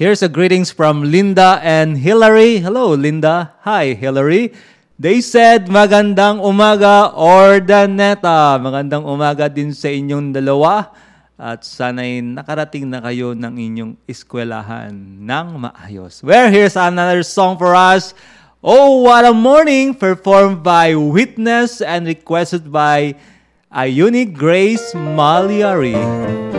Here's a greetings from Linda and Hillary. Hello, Linda. Hi, Hillary. They said, magandang umaga, Ordaneta. Magandang umaga din sa inyong dalawa. At sana'y nakarating na kayo ng inyong eskwelahan ng maayos. Well, here's another song for us. Oh, What a Morning, performed by Witness and requested by Ionic Grace Maliari.